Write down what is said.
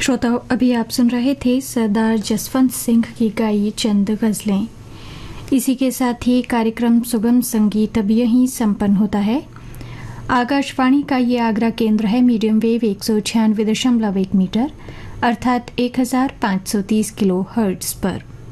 श्रोताओं, अभी आप सुन रहे थे सरदार जसवंत सिंह की गाई चंद गजलें। इसी के साथ ही कार्यक्रम सुगम संगीत अब यहीं संपन्न होता है। आकाशवाणी का ये आगरा केंद्र है मीडियम वेव 196.1 मीटर अर्थात 1530 किलो हर्ट्ज पर।